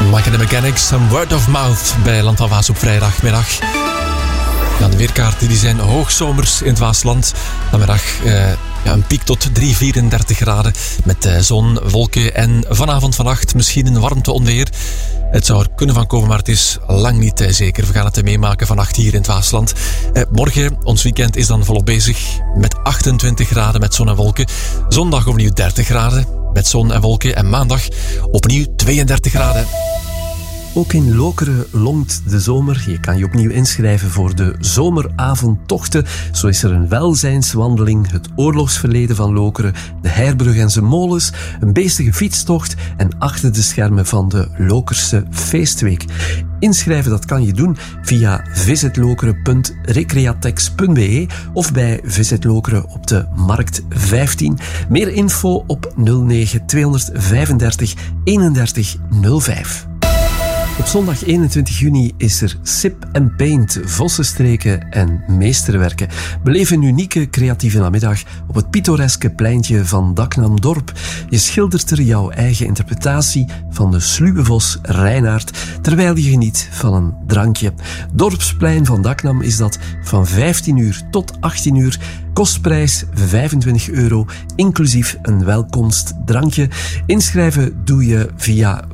Mike and the Mechanics, een word of mouth bij Land van Waas op vrijdagmiddag. Ja, de weerkaarten die zijn hoogzomers in het Waasland. Vanmiddag een piek tot 34 graden met zon, wolken en vannacht misschien een warmteonweer. Het zou er kunnen van komen, maar het is lang niet zeker. We gaan het meemaken vannacht hier in het Waasland. Morgen, ons weekend, is dan volop bezig met 28 graden met zon en wolken. Zondag opnieuw 30 graden met zon en wolken. En maandag opnieuw 32 graden. Ook in Lokeren longt de zomer. Je kan je opnieuw inschrijven voor de zomeravondtochten. Zo is er een welzijnswandeling, het oorlogsverleden van Lokeren, de Heirbrug en zijn molens, een beestige fietstocht en achter de schermen van de Lokerse feestweek. Inschrijven, dat kan je doen via visitlokeren.recreatex.be of bij Visit Lokeren op de Markt 15. Meer info op 09 235 31 05. Op zondag 21 juni is er Sip & Paint, Vossenstreken en Meesterwerken. Beleef een unieke creatieve namiddag op het pittoreske pleintje van Daknam Dorp. Je schildert er jouw eigen interpretatie van de sluwe vos Reinaard, terwijl je geniet van een drankje. Dorpsplein van Daknam is dat van 15 uur tot 18 uur. Kostprijs €25, inclusief een welkomstdrankje. Inschrijven doe je via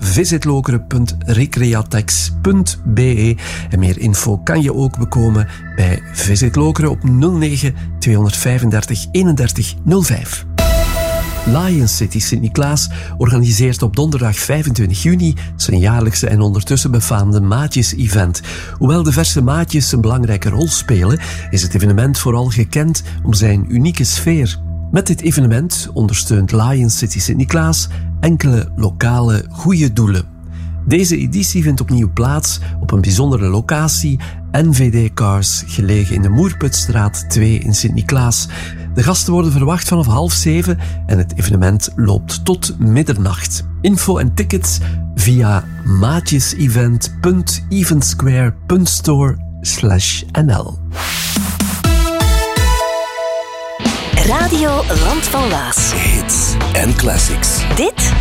visitlokeren.recreatex.be. En meer info kan je ook bekomen bij Visit Lokeren op 09 235 31 05. Lion City Sint-Niklaas organiseert op donderdag 25 juni zijn jaarlijkse en ondertussen befaamde Maatjes-event. Hoewel de verse maatjes een belangrijke rol spelen, is het evenement vooral gekend om zijn unieke sfeer. Met dit evenement ondersteunt Lion City Sint-Niklaas enkele lokale goede doelen. Deze editie vindt opnieuw plaats op een bijzondere locatie, NVD Cars, gelegen in de Moerputstraat 2 in Sint-Niklaas. De gasten worden verwacht vanaf 6:30 en het evenement loopt tot middernacht. Info en tickets via maatjesevent.eventsquare.store/nl. Radio Land van Waas. Hits en classics. Dit